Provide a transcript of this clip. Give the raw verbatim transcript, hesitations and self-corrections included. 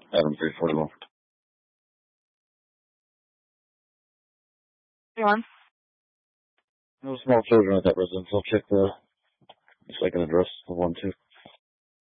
Adam three forty-one. Go on. No small children at that residence. I'll check the second address of one two.